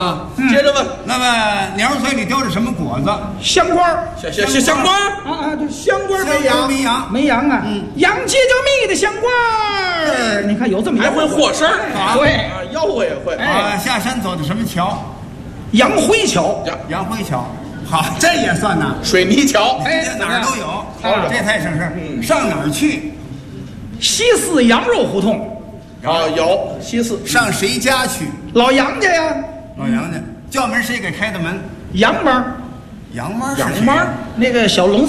啊，接着问， 那么鸟嘴里叼着什么果子？ 香瓜儿香瓜啊，对，香瓜儿没羊， 没羊啊，羊结交蜜的香瓜儿，你看有这么还会和声儿， 对啊，吆喝也会啊。下山走的什么桥？ 杨辉桥， 杨辉桥。好，这也算呐， 水泥桥， 这哪儿都有，这太省事。上哪儿去？ 西四羊肉胡同啊，有西四。 上谁家去？ 老杨家呀， 老杨家。叫门谁给开的门？ 杨妈， 杨妈， 杨妈， 那个小龙。